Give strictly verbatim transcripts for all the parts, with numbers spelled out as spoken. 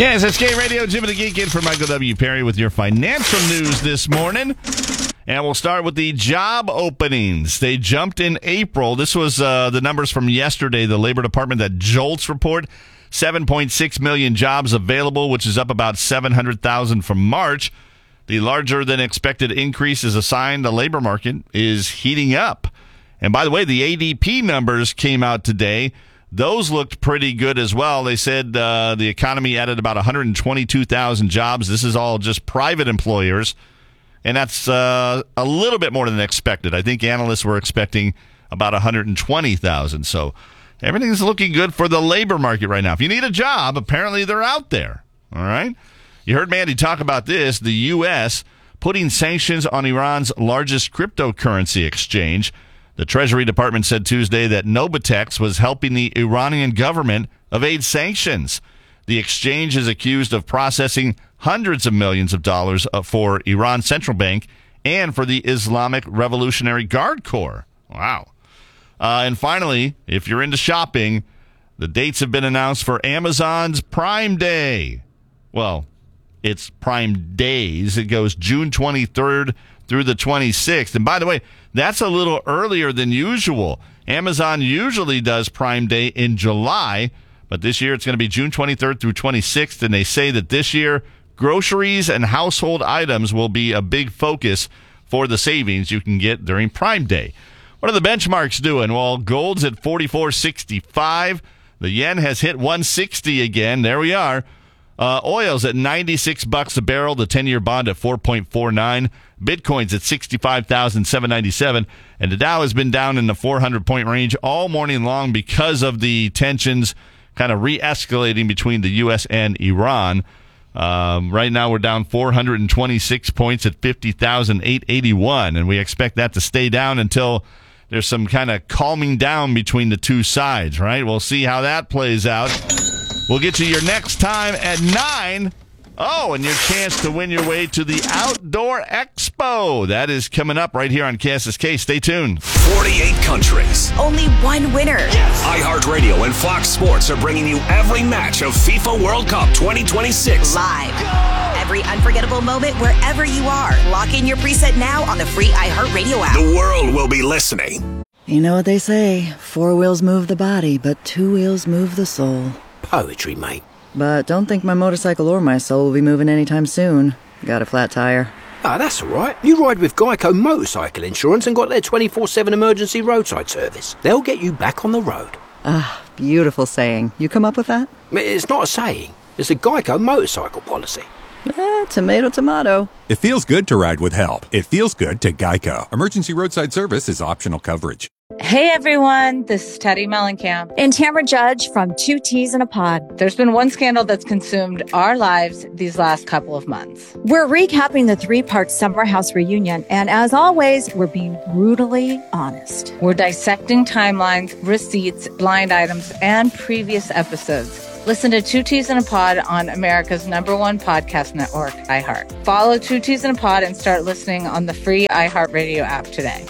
K S S K Radio, Jim and the Geek in for Michael W. Perry with your financial news this morning. And we'll start with the job openings. They jumped in April. This was uh, the numbers from yesterday, the Labor Department, that JOLTS report. seven point six million jobs available, which is up about seven hundred thousand from March. The larger than expected increase is a sign the labor market is heating up. And by the way, the A D P numbers came out today. Those looked pretty good as well. They said uh, the economy added about one hundred twenty-two thousand jobs. This is all just private employers. And that's uh, a little bit more than expected. I think analysts were expecting about one hundred twenty thousand. So everything's looking good for the labor market right now. If you need a job, apparently they're out there. All right? You heard Mandy talk about this, the U S putting sanctions on Iran's largest cryptocurrency exchange. The Treasury Department said Tuesday that Novitex was helping the Iranian government evade sanctions. The exchange is accused of processing hundreds of millions of dollars for Iran's central bank and for the Islamic Revolutionary Guard Corps. Wow. Uh, and finally, if you're into shopping, the dates have been announced for Amazon's Prime Day. Well, it's Prime Days. It goes June twenty-third through the twenty-sixth. And by the way, that's a little earlier than usual. Amazon usually does Prime Day in July, but this year it's going to be June twenty-third through twenty-sixth. And they say that this year, groceries and household items will be a big focus for the savings you can get during Prime Day. What are the benchmarks doing? Well, gold's at forty-four sixty-five. The yen has hit one sixty again. There we are. Uh, oil's at ninety-six bucks a barrel. The ten-year bond at four point four nine. Bitcoin's at sixty-five thousand seven hundred ninety-seven. And the Dow has been down in the four hundred point range all morning long because of the tensions kind of re-escalating between the U S and Iran. Um, right now we're down four hundred twenty-six points at fifty thousand eight hundred eighty-one. And we expect that to stay down until there's some kind of calming down between the two sides, right? We'll see how that plays out. We'll get you your next time at nine. Oh, and your chance to win your way to the Outdoor Expo. That is coming up right here on K S S K. Stay tuned. forty-eight countries. Only one winner. Yes. iHeartRadio and Fox Sports are bringing you every match of FIFA World Cup twenty twenty-six. Live. Every unforgettable moment wherever you are. Lock in your preset now on the free iHeartRadio app. The world will be listening. You know what they say, four wheels move the body, but two wheels move the soul. Poetry, mate. But don't think my motorcycle or my soul will be moving anytime soon. Got a flat tire. Ah, that's all right. You ride with Geico Motorcycle Insurance and got their twenty-four seven emergency roadside service. They'll get you back on the road. Ah, beautiful saying. You come up with that? It's not a saying. It's a Geico motorcycle policy. Eh, tomato, tomato. It feels good to ride with help. It feels good to Geico. Emergency roadside service is optional coverage. Hey everyone, this is Teddy Mellencamp and Tamara Judge from Two Teas in a Pod. There's been one scandal that's consumed our lives these last couple of months. We're recapping the three-part Summer House reunion, and as always, we're being brutally honest. We're dissecting timelines, receipts, blind items, and previous episodes. Listen to Two Teas in a Pod on America's number one podcast network, iHeart. Follow Two Teas in a Pod and start listening on the free iHeartRadio app today.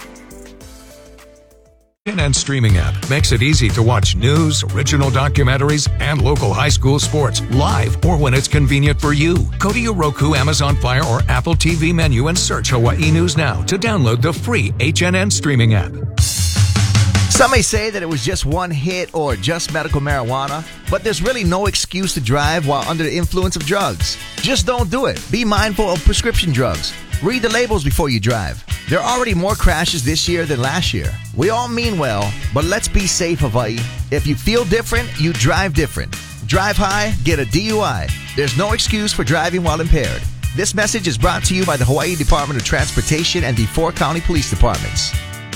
K N N streaming app makes it easy to watch news, original documentaries, and local high school sports live or when it's convenient for you. Go to your Roku, Amazon Fire, or Apple T V menu and search Hawaii News Now to download the free H N N streaming app. Some may say that it was just one hit or just medical marijuana, but there's really no excuse to drive while under the influence of drugs. Just don't do it. Be mindful of prescription drugs. Read the labels before you drive. There are already more crashes this year than last year. We all mean well, but let's be safe, Hawaii. If you feel different, you drive different. Drive high, get a D U I. There's no excuse for driving while impaired. This message is brought to you by the Hawaii Department of Transportation and the four county police departments.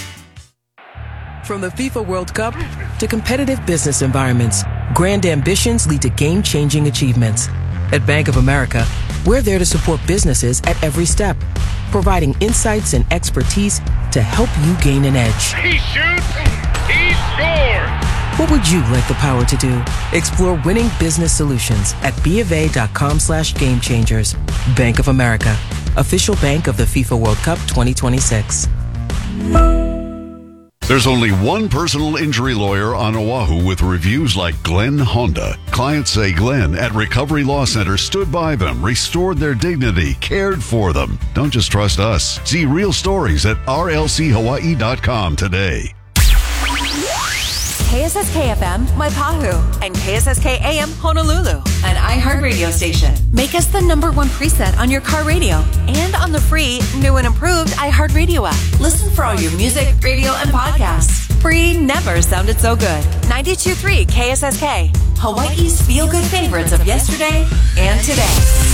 From the FIFA World Cup to competitive business environments, grand ambitions lead to game-changing achievements. At Bank of America, we're there to support businesses at every step, providing insights and expertise to help you gain an edge. He shoots, he scores! What would you like the power to do? Explore winning business solutions at bofa.com slash game changers. Bank of America, official bank of the FIFA World Cup twenty twenty-six. There's only one personal injury lawyer on Oahu with reviews like Glenn Honda. Clients say Glenn at Recovery Law Center stood by them, restored their dignity, cared for them. Don't just trust us. See real stories at R L C Hawaii dot com today. K S S K F M, Waipahu, and K S S K A M, Honolulu, an iHeartRadio station. Make us the number one preset on your car radio and on the free, new and improved iHeartRadio app. Listen for all your music, radio, and podcasts. Free never sounded so good. ninety-two point three K S S K, Hawaii's feel-good favorites of yesterday and today.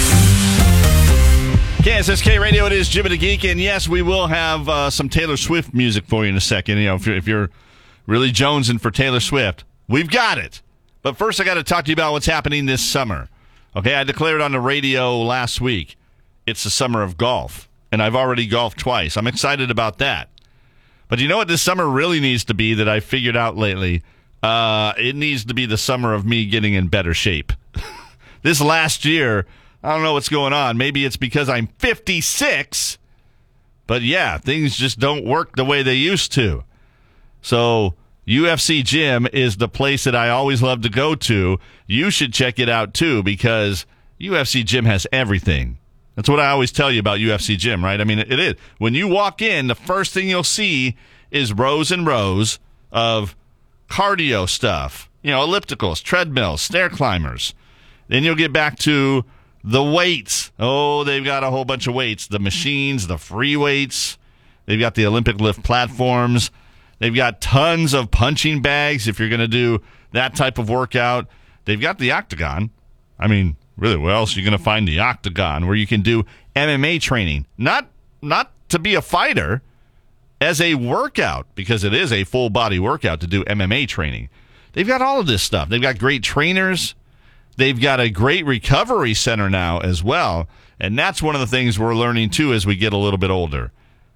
K S S K Radio, it is Jimmy the Geek, and yes, we will have uh, some Taylor Swift music for you in a second. You know, if you're, if you're really jonesing for Taylor Swift, we've got it. But first, I got to talk to you about what's happening this summer. Okay, I declared on the radio last week, it's the summer of golf, and I've already golfed twice. I'm excited about that. But you know what this summer really needs to be that I figured out lately? Uh, it needs to be the summer of me getting in better shape. This last year, I don't know what's going on. Maybe it's because I'm fifty-six, but yeah, things just don't work the way they used to. So U F C Gym is the place that I always love to go to. You should check it out, too, because U F C Gym has everything. That's what I always tell you about U F C Gym, right? I mean, it is. When you walk in, the first thing you'll see is rows and rows of cardio stuff. You know, ellipticals, treadmills, stair climbers. Then you'll get back to the weights. Oh, they've got a whole bunch of weights. The machines, the free weights. They've got the Olympic lift platforms. They've got tons of punching bags if you're going to do that type of workout. They've got the Octagon. I mean, really, where else are you going to find the Octagon where you can do M M A training? Not not to be a fighter, as a workout, because it is a full-body workout to do M M A training. They've got all of this stuff. They've got great trainers. They've got a great recovery center now as well, and that's one of the things we're learning, too, as we get a little bit older.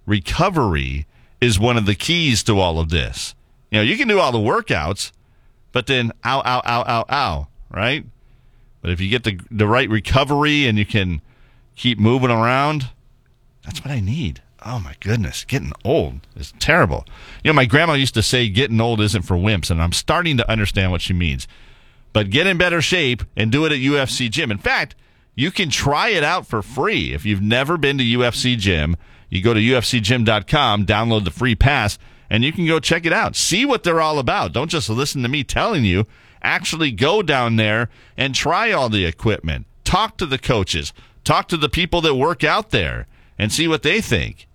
Recovery is one of the keys to all of this. You know, you can do all the workouts, but then ow, ow, ow, ow, ow, right? But if you get the the right recovery and you can keep moving around, that's what I need. Oh, my goodness. Getting old is terrible. You know, my grandma used to say getting old isn't for wimps, and I'm starting to understand what she means. But get in better shape and do it at U F C Gym. In fact, you can try it out for free. If you've never been to U F C Gym, you go to U F C gym dot com, download the free pass, and you can go check it out. See what they're all about. Don't just listen to me telling you. Actually go down there and try all the equipment. Talk to the coaches. Talk to the people that work out there and see what they think.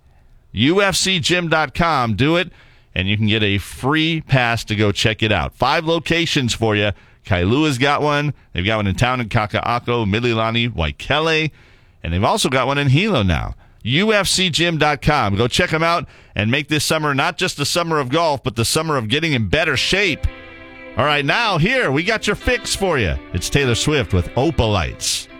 U F C gym dot com. Do it, and you can get a free pass to go check it out. Five locations for you. Kailua's got one. They've got one in town in Kaka'ako, Mililani, Waikele, and they've also got one in Hilo now. U F C gym dot com. Go check them out and make this summer not just the summer of golf, but the summer of getting in better shape. All right, now here, we got your fix for you. It's Taylor Swift with Opalites.